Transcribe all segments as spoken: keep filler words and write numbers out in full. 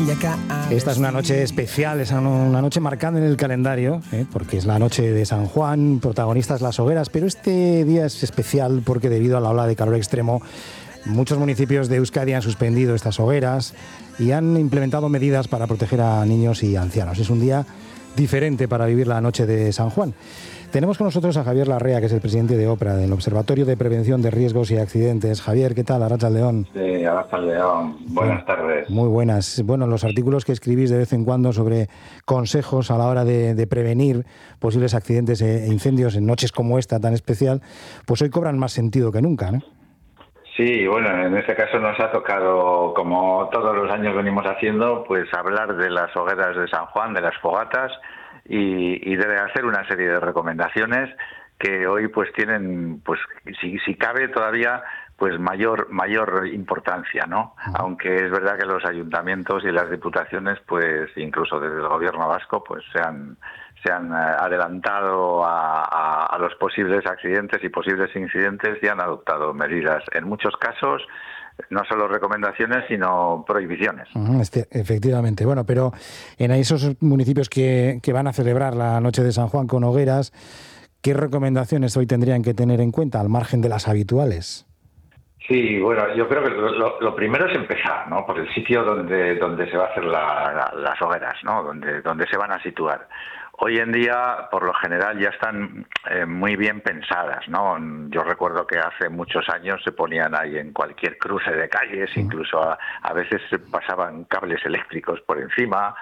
Esta es una noche especial, es una noche marcada en el calendario, ¿eh? porque es la noche de San Juan, protagonistas las hogueras, pero este día es especial porque debido a la ola de calor extremo, muchos municipios de Euskadi han suspendido estas hogueras y han implementado medidas para proteger a niños y ancianos. Es un día diferente para vivir la noche de San Juan. Tenemos con nosotros a Javier Larrea, que es el presidente de OPRA, del Observatorio de Prevención de Riesgos y Accidentes. Javier, ¿qué tal? Arratsaldeon. Sí, Arratsaldeon. Buenas tardes. Muy buenas. Bueno, los artículos que escribís de vez en cuando sobre consejos a la hora de, de prevenir posibles accidentes e incendios en noches como esta tan especial, pues hoy cobran más sentido que nunca, ¿no? Sí, bueno, en este caso nos ha tocado, como todos los años venimos haciendo, pues hablar de las hogueras de San Juan, de las fogatas, y, y de hacer una serie de recomendaciones que hoy pues tienen, pues si, si cabe todavía, pues mayor mayor importancia, ¿no? Aunque es verdad que los ayuntamientos y las diputaciones, pues incluso desde el gobierno vasco, pues se han se han adelantado a, a, a los posibles accidentes y posibles incidentes y han adoptado medidas. En muchos casos, no solo recomendaciones, sino prohibiciones. Uh-huh, este, efectivamente. Bueno, pero en esos municipios que, que van a celebrar la noche de San Juan con hogueras, ¿qué recomendaciones hoy tendrían que tener en cuenta, al margen de las habituales? Sí, bueno, yo creo que lo, lo primero es empezar, ¿no? Por el sitio donde donde se va a hacer la, la, las hogueras, ¿no? Donde donde se van a situar. Hoy en día, por lo general, ya están eh, muy bien pensadas, ¿no? Yo recuerdo que hace muchos años se ponían ahí en cualquier cruce de calles, incluso a, a veces se pasaban cables eléctricos por encima,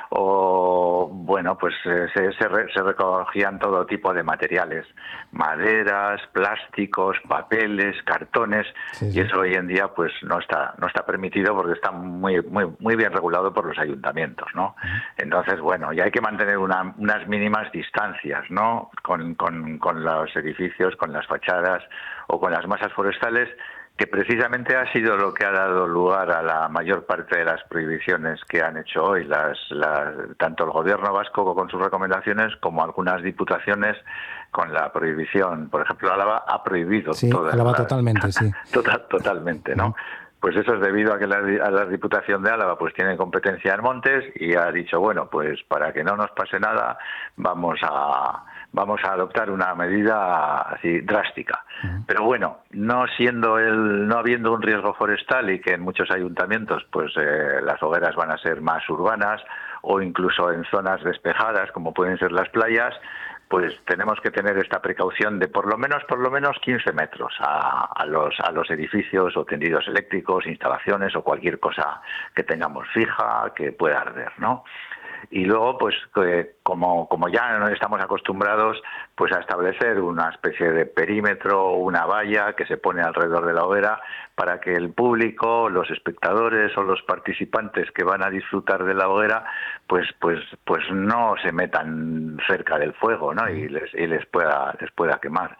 o bueno, pues eh, se, se, re, se recogían todo tipo de materiales, maderas, plásticos, papeles, cartones, sí, sí. Y eso hoy en día pues no está no está permitido porque está muy muy muy bien regulado por los ayuntamientos, ¿no? Uh-huh. Entonces, bueno, ya hay que mantener una, unas mínimas distancias, ¿no? Con, con, con los edificios, con las fachadas o con las masas forestales, que precisamente ha sido lo que ha dado lugar a la mayor parte de las prohibiciones que han hecho hoy las, las, tanto el gobierno vasco con sus recomendaciones como algunas diputaciones con la prohibición. Por ejemplo, Álava ha prohibido sí, todas Álava las, totalmente, sí. Total, totalmente, ¿no? Pues eso es debido a que la, a la Diputación de Álava pues tiene competencia en montes y ha dicho, bueno, pues para que no nos pase nada vamos a vamos a adoptar una medida así drástica. Uh-huh. Pero bueno, no siendo el no habiendo un riesgo forestal y que en muchos ayuntamientos pues eh, las hogueras van a ser más urbanas o incluso en zonas despejadas como pueden ser las playas, pues tenemos que tener esta precaución de por lo menos por lo menos quince metros a, a los a los edificios o tendidos eléctricos, instalaciones o cualquier cosa que tengamos fija que pueda arder, ¿no? Y luego, pues, eh, como, como ya no estamos acostumbrados, pues a establecer una especie de perímetro o una valla que se pone alrededor de la hoguera para que el público, los espectadores o los participantes que van a disfrutar de la hoguera, pues, pues, pues no se metan cerca del fuego, ¿no? Y les, y les pueda, les pueda quemar.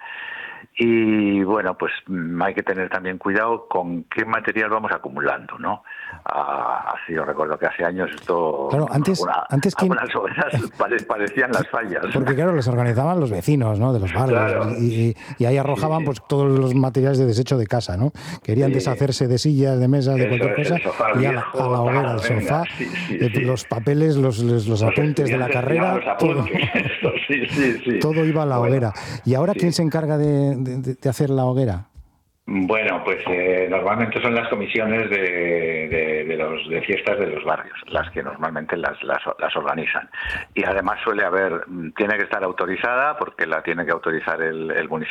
Y bueno, pues hay que tener también cuidado con qué material vamos acumulando, ¿no? Ah, así yo recuerdo que hace años esto, claro, antes, alguna, antes que... algunas hogueras pare, parecían las fallas. Porque claro, los organizaban los vecinos, ¿no? De los barrios, claro. y, y, y ahí arrojaban sí, sí. pues todos los materiales de desecho de casa, ¿no? Querían sí. deshacerse de sillas, de mesas, de cualquier cosa, y a la, a la hoguera, al sofá, sí, sí, sí. los papeles, los, los, los apuntes de la carrera, todo, sí, sí, sí. todo iba a la bueno, hoguera. ¿Y ahora sí. quién se encarga de, de, de hacer la hoguera? Bueno, pues eh, normalmente son las comisiones de, de, de los de fiestas de los barrios las que normalmente las, las las organizan y además suele haber tiene que estar autorizada porque la tiene que autorizar el, el municipio.